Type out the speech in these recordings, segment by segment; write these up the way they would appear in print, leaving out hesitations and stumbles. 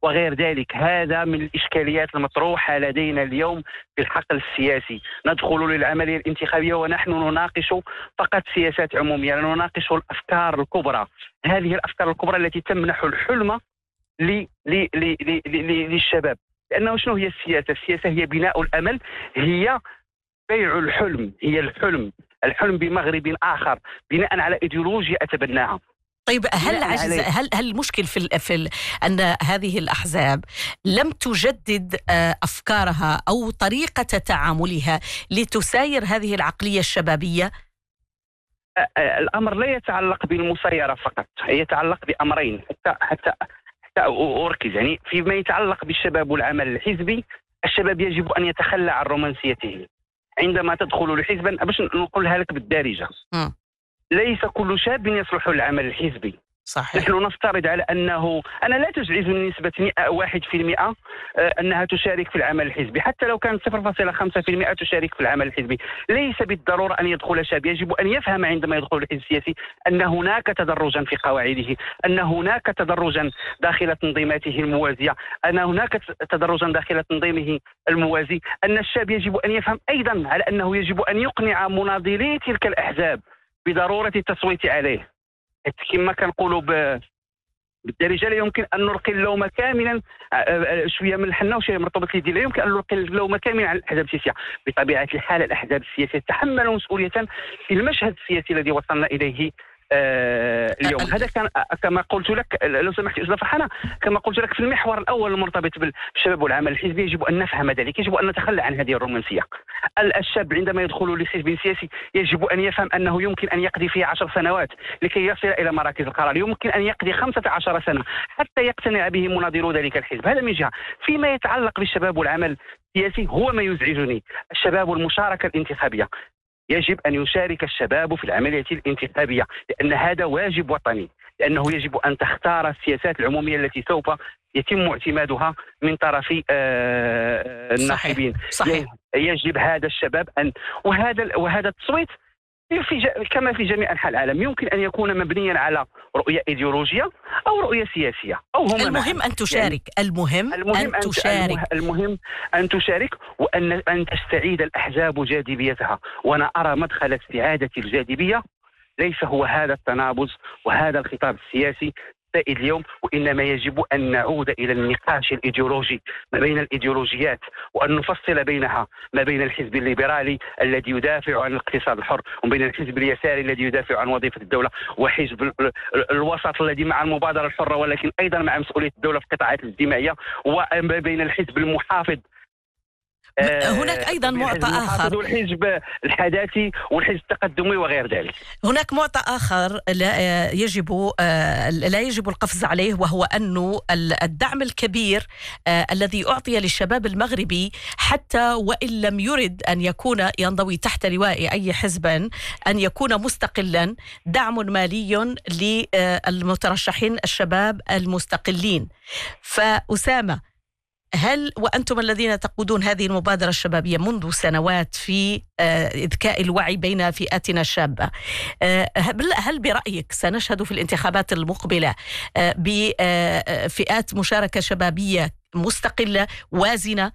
وغير ذلك. هذا من الإشكاليات المطروحة لدينا اليوم في الحقل السياسي. ندخل للعملية الانتخابية ونحن نناقش فقط سياسات عمومية، لا نناقش الأفكار الكبرى. هذه الأفكار الكبرى التي تمنح الحلم للشباب. لأنه شنو هي السياسة؟ السياسة هي بناء الأمل، هي بيع الحلم، هي الحلم بمغرب آخر بناء على إيديولوجيا أتبناها. طيب هل المشكل أن هذه الأحزاب لم تجدد أفكارها أو طريقة تعاملها لتساير هذه العقلية الشبابية؟ الأمر لا يتعلق بالمسايرة فقط، يتعلق بأمرين حتى أركز. يعني فيما يتعلق بالشباب والعمل الحزبي، الشباب يجب أن يتخلى عن رومانسيته. عندما تدخل لحزبا، باش نقولها لك بالدارجة، ليس كل شاب يصلح للعمل الحزبي. صحيح. نحن نفترض على أنه أنا لا تزعجني نسبة 1% أنها تشارك في العمل الحزبي، حتى لو كانت 0.5% تشارك في العمل الحزبي. ليس بالضرورة أن يدخل شاب، يجب أن يفهم عندما يدخل الحزب السياسي أن هناك تدرجا في قواعده، أن هناك تدرجا داخل تنظيماته الموازية، أن هناك تدرجا داخل تنظيمه الموازي. أن الشاب يجب أن يفهم أيضا على أنه يجب أن يقنع مناضلي تلك الأحزاب بضرورة التصويت عليه. كما كنقولوا بالدارجه، لا يمكن ان نلقي اللوم كاملا، شويه من الحنه وشويه من رطوبه اليد، لا يمكن ان نلقي اللوم كاملا على الاحزاب السياسيه. بطبيعه الحال الاحزاب السياسيه تحملوا مسؤوليه في المشهد السياسي الذي وصلنا اليه اليوم. هذا كان كما قلت لك، لو سمحت استاذ فرحانه، كما قلت لك في المحور الاول المرتبط بالشباب والعمل الحزبي، يجب ان نفهم ذلك، يجب ان نتخلى عن هذه الرومانسيه. الشاب عندما يدخل لحزب سياسي يجب ان يفهم انه يمكن ان يقضي فيه 10 سنوات لكي يصل الى مراكز القرار، يمكن ان يقضي 15 سنه حتى يقتنع به مناظرو ذلك الحزب. هذا من جهه. فيما يتعلق بالشباب والعمل السياسي، هو ما يزعجني الشباب والمشاركه الانتخابيه. يجب أن يشارك الشباب في العملية الانتخابية، لأن هذا واجب وطني، لأنه يجب أن تختار السياسات العمومية التي سوف يتم اعتمادها من طرف الناخبين. صحيح. يجب هذا الشباب أن وهذا التصويت كما في جميع أنحاء العالم يمكن أن يكون مبنيا على رؤية إيديولوجية أو رؤية سياسية أو هما. المهم أن تشارك. يعني المهم أن تشارك، وأن تستعيد الأحزاب جاذبيتها. وأنا أرى مدخل استعادة الجاذبية ليس هو هذا التنابز وهذا الخطاب السياسي السائد اليوم، وإنما يجب أن نعود إلى النقاش الإيديولوجي ما بين الإيديولوجيات، وأن نفصل بينها ما بين الحزب الليبرالي الذي يدافع عن الاقتصاد الحر، وبين الحزب اليساري الذي يدافع عن وظيفة الدولة، وحزب الوسط الذي مع المبادرة الحرة ولكن أيضا مع مسؤولية الدولة في القطاعات الاجتماعية، وما بين الحزب المحافظ هناك أيضا معطى آخر، والحزب الحداثي والحزب التقدمي وغير ذلك. هناك معطى آخر لا يجب القفز عليه، وهو أنه الدعم الكبير الذي أعطي للشباب المغربي، حتى وإن لم يرد أن يكون ينضوي تحت لواء أي حزب، أن يكون مستقلا، دعم مالي للمترشحين الشباب المستقلين. فأسامة، هل وأنتم الذين تقودون هذه المبادرة الشبابية منذ سنوات في إذكاء الوعي بين فئاتنا الشابة، هل برأيك سنشهد في الانتخابات المقبلة بفئات مشاركة شبابية مستقلة وازنة؟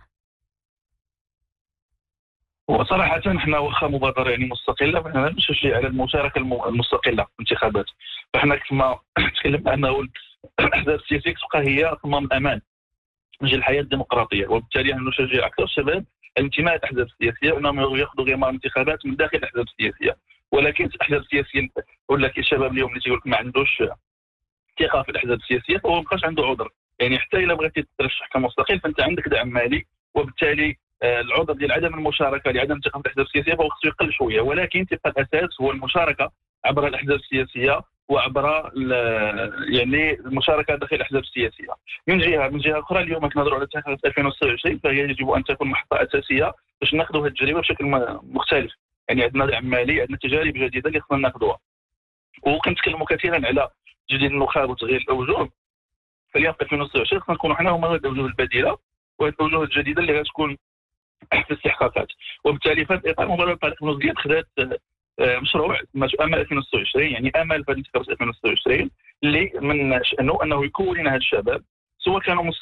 وصراحة نحن واخا مبادرة يعني مستقلة، فإحنا نشجع على المشاركة المستقلة في الانتخابات. فإحنا كما تكلمنا أنه الأحزاب السياسية تبقى هي صمام الأمان من أجل الحياة الديمقراطية، وبالتالي نشجع أكثر الشباب الانتماء للأحزاب السياسية، وأنهم يأخذوا غمار الانتخابات من داخل الأحزاب السياسية. ولكن الأحزاب السياسية ولا الشباب اليوم اللي تيقول ما عندوش ثقة في الأحزاب السياسية، فهو ما بقاش عنده عذر. يعني حتى إلا بغيتي تترشح كمستقل فأنت عندك دعم مالي، وبالتالي العذر ديال عدم المشاركة لعدم الثقة في الأحزاب السياسية فهو خصو يقل شوية، ولكن تبقى الأساس هو المشاركة عبر الأحزاب السياسية وعبر يعني المشاركه داخل الاحزاب السياسيه. من جهه اخرى، اليوم كنهضروا على انتخابات 2026، فهي يجب ان تكون محطه اساسيه باش ناخذوا هذه التجربه بشكل مختلف. يعني عندنا دعم مالي، عندنا تجارب جديده اللي خصنا ناخذوها، وكنتكلموا كثيرا على تجديد النخب وتغيير الاوجه. فاليوم في 2026 خصنا نكونوا حنا هما الاوجه البديله والاوجه الجديده اللي غتكون في الاستحقاقات. وبالتالي في هذا الاطار مبادره طريق المزيد خدات مشروع امل 2026، يعني امل في انتخابات 2026 اللي من شانه انه يكون لنا هذا الشباب، سواء كانوا